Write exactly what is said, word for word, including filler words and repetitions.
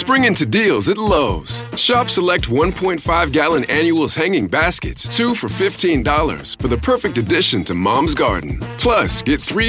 Spring into deals at Lowe's. Shop select one point five gallon annuals hanging baskets, two for fifteen dollars, for the perfect addition to Mom's Garden. Plus, get three